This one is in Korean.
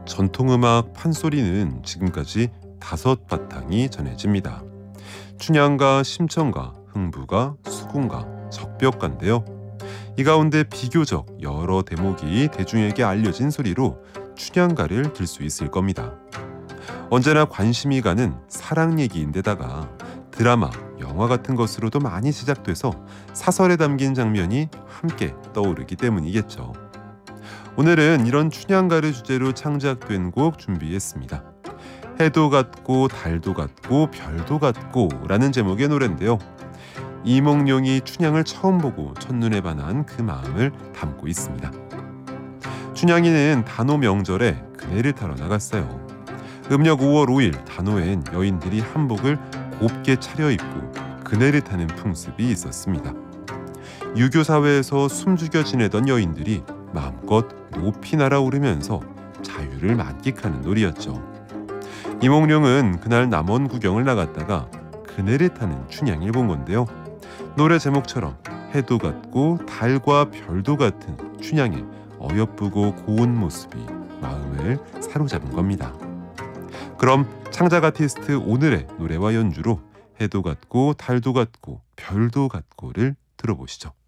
전통음악 판소리는 지금까지 5바탕이 전해집니다. 춘향가, 심청가, 흥부가, 수궁가, 적벽가인데요. 이 가운데 비교적 여러 대목이 대중에게 알려진 소리로 춘향가를 들 수 있을 겁니다. 언제나 관심이 가는 사랑 얘기인데다가 드라마, 영화 같은 것으로도 많이 제작돼서 사설에 담긴 장면이 함께 떠오르기 때문이겠죠. 오늘은 이런 춘향가를 주제로 창작된 곡 준비했습니다. 해도 같고 달도 같고 별도 같고 라는 제목의 노래인데요. 이몽룡이 춘향을 처음 보고 첫눈에 반한 그 마음을 담고 있습니다. 춘향이는 단오 명절에 그네를 타러 나갔어요. 음력 5월 5일 단오엔 여인들이 한복을 곱게 차려입고 그네를 타는 풍습이 있었습니다. 유교 사회에서 숨죽여 지내던 여인들이 마음껏 높이 날아오르면서 자유를 만끽하는 놀이였죠. 이몽룡은 그날 남원 구경을 나갔다가 그네를 타는 춘향을 본 건데요. 노래 제목처럼 해도 같고 달과 별도 같은 춘향의 어여쁘고 고운 모습이 마음을 사로잡은 겁니다. 그럼 창작 아티스트 오늘의 노래와 연주로 해도 같고 달도 같고 별도 같고를 들어보시죠.